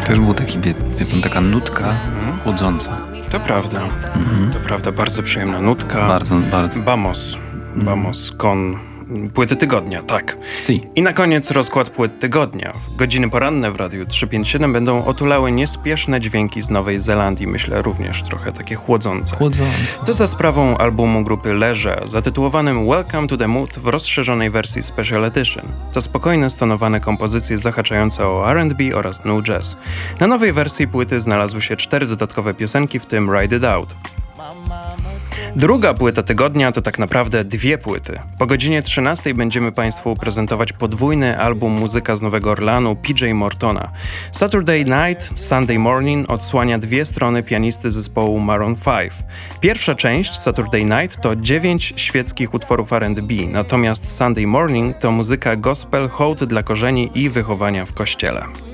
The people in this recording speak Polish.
Też był taki, taka nutka chłodząca. To prawda. To prawda, bardzo przyjemna nutka. Bardzo, bardzo. Vamos con płyty tygodnia, tak. Si. I na koniec rozkład płyt tygodnia. Godziny poranne w Radiu 357 będą otulały niespieszne dźwięki z Nowej Zelandii, myślę również trochę takie chłodzące. To za sprawą albumu grupy Leże, zatytułowanym Welcome to the Mood w rozszerzonej wersji Special Edition. To spokojne, stonowane kompozycje zahaczające o R&B oraz new jazz. Na nowej wersji płyty znalazły się 4 dodatkowe piosenki, w tym Ride It Out. Druga płyta tygodnia to tak naprawdę 2 płyty. Po godzinie 13 będziemy Państwu prezentować podwójny album muzyka z Nowego Orleanu PJ Mortona. Saturday Night, Sunday Morning odsłania 2 strony pianisty zespołu Maroon 5. Pierwsza część, Saturday Night, to 9 świeckich utworów R&B, natomiast Sunday Morning to muzyka gospel, hołd dla korzeni i wychowania w kościele.